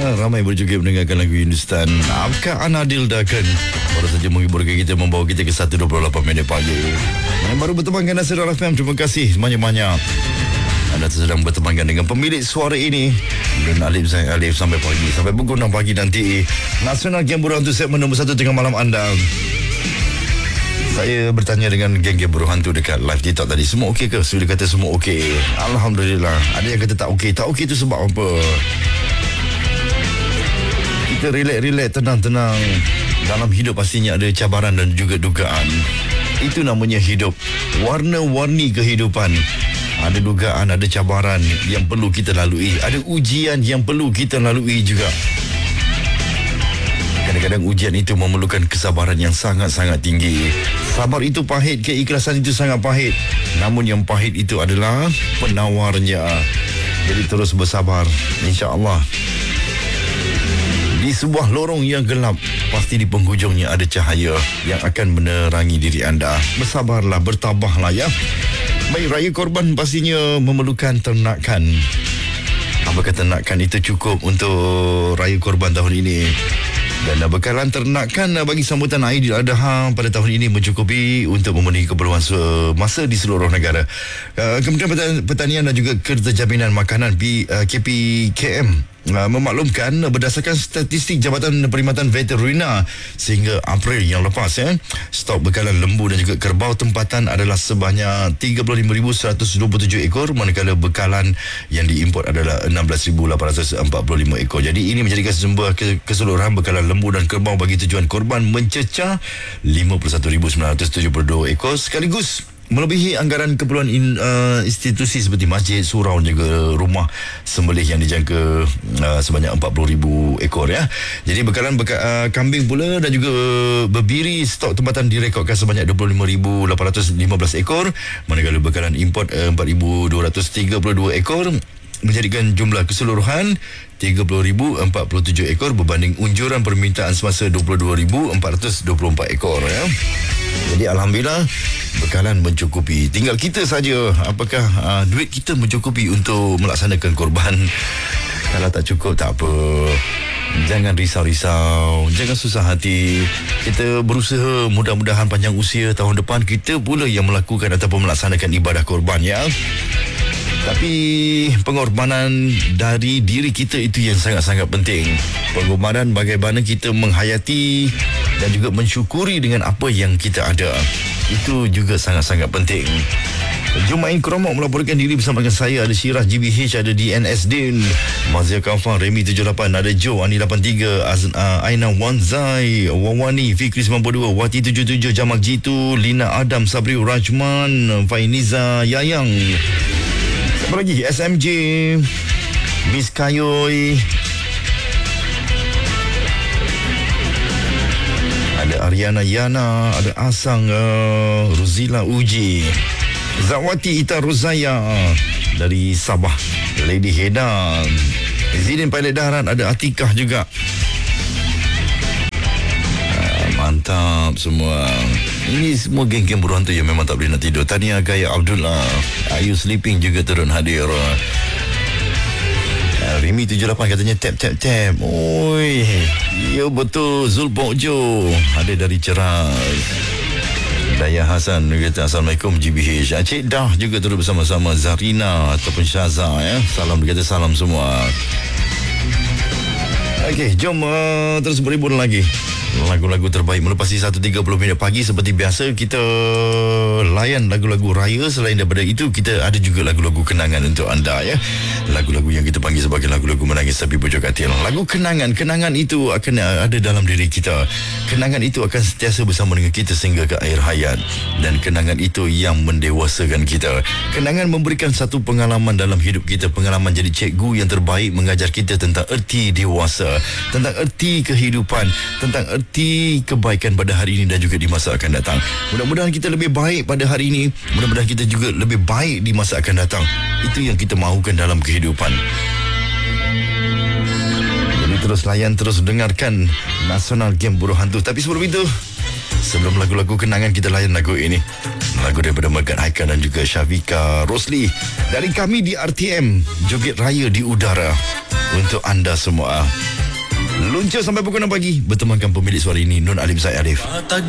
Ramai berjoget mendengarkan lagu Hindustan. Apakah Anadildakan baru saja menghiburkan kita, membawa kita ke 1.28 minit pagi. Yang baru bertemankan Nasir FM, terima kasih banyak-banyak. Anda sedang bertemankan dengan pemilik suara ini dan Alif sampai pagi, sampai pukul 6 pagi nanti. Nasional Geng Berhantu segmen nombor 1 tengah malam anda. Saya bertanya dengan geng-geng berhantu dekat live TikTok tadi, semua okey ke? Sudah kata semua okey. Alhamdulillah. Ada yang kata tak okey. Tak okey itu sebab apa? Kita relax, tenang-tenang. Dalam hidup pastinya ada cabaran dan juga dugaan. Itu namanya hidup. Warna-warni kehidupan. Ada dugaan, ada cabaran yang perlu kita lalui. Ada ujian yang perlu kita lalui juga. Kadang-kadang ujian itu memerlukan kesabaran yang sangat-sangat tinggi. Sabar itu pahit, keikhlasan itu sangat pahit. Namun yang pahit itu adalah penawarnya. Jadi terus bersabar, insya-Allah. Di sebuah lorong yang gelap, pasti di penghujungnya ada cahaya yang akan menerangi diri anda. Bersabarlah, bertabahlah ya. Baik, raya korban pastinya memerlukan ternakan. Apakah ternakan itu cukup untuk raya korban tahun ini? Dan bekalan ternakan bagi sambutan Aidiladha pada tahun ini mencukupi untuk memenuhi keperluan masa di seluruh negara. Kementerian Pertanian dan juga Kerja Jaminan Makanan KPKM memaklumkan berdasarkan statistik Jabatan Perkhidmatan Veterina sehingga April yang lepas, stok bekalan lembu dan juga kerbau tempatan adalah sebanyak 35,127 ekor, manakala bekalan yang diimport adalah 16,845 ekor. Jadi ini menjadikan sumber keseluruhan bekalan lembu dan kerbau bagi tujuan korban mencecah 51,972 ekor, sekaligus melebihi anggaran keperluan institusi seperti masjid, surau dan juga rumah sembelih yang dijangka sebanyak 40,000 ekor ya. Jadi bekalan kambing pula dan juga berbiri stok tempatan direkodkan sebanyak 25,815 ekor, manakala bekalan import 4,232 ekor, menjadikan jumlah keseluruhan 30,047 ekor berbanding unjuran permintaan semasa 22,424 ekor ya. Jadi alhamdulillah bekalan mencukupi. Tinggal kita saja apakah duit kita mencukupi untuk melaksanakan korban. Kalau tak cukup tak apa. Jangan risau-risau, jangan susah hati. Kita berusaha, mudah-mudahan panjang usia tahun depan kita pula yang melakukan ataupun melaksanakan ibadah korban ya. Tapi pengorbanan dari diri kita itu yang sangat-sangat penting. Pengorbanan bagaimana kita menghayati dan juga mensyukuri dengan apa yang kita ada. Itu juga sangat-sangat penting. Jumain Kromok melaporkan diri bersama dengan saya. Ada Syirah GBH, ada DNS Din, Mazia Kafan, Remy 78, ada Joe, Ani 83, Aina Wanzai, Wawani, Fikri 92, Wati 77, Jamak Jitu, Lina Adam, Sabri Rajman, Fainiza Yayang. Siapa lagi? SMJ, Miss Kayoy, ada Ariana Yana, ada Asang, Ruzila Uji, Zawati Ita Rozaya dari Sabah, Lady Heda, Zidin Pilot Daharan, ada Atikah juga. Mantap semua. Ini semua geng-geng berhantu yang memang tak boleh nak tidur. Tahniah Gaya Abdullah, Ayu Sleeping juga turun hadir. Remy 78 katanya tap. Oi, ya betul. Zulbok Jo ada dari Ceras. Daya Hasan kata Assalamualaikum GBH. Cik Dah juga turut bersama-sama. Zarina ataupun Syaza ya. Salam, dia kata salam semua. Okey, jom terus berhibur lagi. Lagu-lagu terbaik melepasi 1.30 minit pagi. Seperti biasa kita layan lagu-lagu raya. Selain daripada itu, kita ada juga lagu-lagu kenangan untuk anda ya. Lagu-lagu yang kita panggil sebagai lagu-lagu menangis tapi pujuk hati. Lagu kenangan itu akan ada dalam diri kita. Kenangan itu akan sentiasa bersama dengan kita sehingga ke akhir hayat. Dan kenangan itu yang mendewasakan kita. Kenangan memberikan satu pengalaman dalam hidup kita. Pengalaman jadi cikgu yang terbaik, mengajar kita tentang erti dewasa, tentang erti kehidupan, tentang erti kebaikan pada hari ini dan juga di masa akan datang. Mudah-mudahan kita lebih baik pada hari ini. Mudah-mudahan kita juga lebih baik di masa akan datang. Itu yang kita mahukan dalam kehidupan. Jadi terus layan, terus dengarkan Nasional Geng Berhantu. Tapi sebelum itu, sebelum lagu-lagu kenangan, kita layan lagu ini. Lagu daripada Megat Haikal dan juga Syafika Rosli. Dari kami di RTM, joget raya di udara untuk anda semua. Luncur sampai pukul 6 pagi bertemankan pemilik suara ini, Nun Alim Said Arif.